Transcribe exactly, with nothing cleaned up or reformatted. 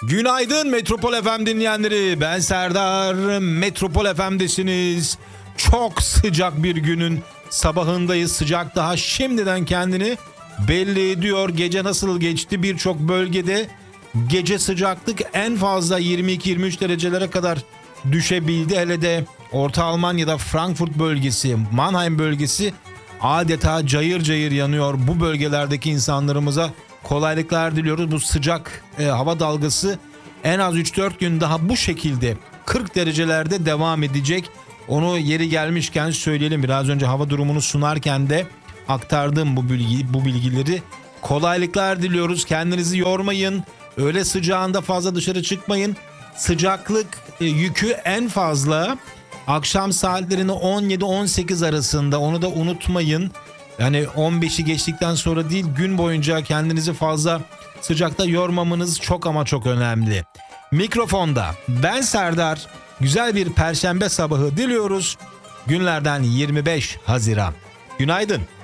Günaydın Metropol F M dinleyenleri. Ben Serdar. Metropol F M'desiniz. Çok sıcak bir günün sabahındayız. Sıcak daha şimdiden kendini belli ediyor. Gece nasıl geçti? Birçok bölgede gece sıcaklık en fazla yirmi iki yirmi üç derecelere kadar düşebildi. Hele de Orta Almanya'da Frankfurt bölgesi, Mannheim bölgesi adeta cayır cayır yanıyor. Bu bölgelerdeki insanlarımıza kolaylıklar diliyoruz. Bu sıcak e, hava dalgası en az üç dört gün daha bu şekilde kırk derecelerde devam edecek. Onu yeri gelmişken söyleyelim. Biraz önce hava durumunu sunarken de aktardım bu bilgi, bu bilgileri. Kolaylıklar diliyoruz. Kendinizi yormayın. Öğle sıcağında fazla dışarı çıkmayın. Sıcaklık e, yükü en fazla akşam saatlerini on yedi on sekiz arasında, onu da unutmayın. Yani on beşi geçtikten sonra değil, gün boyunca kendinizi fazla sıcakta yormamanız çok ama çok önemli. Mikrofonda ben Serdar. Güzel bir perşembe sabahı diliyoruz. Günlerden yirmi beş Haziran. Günaydın.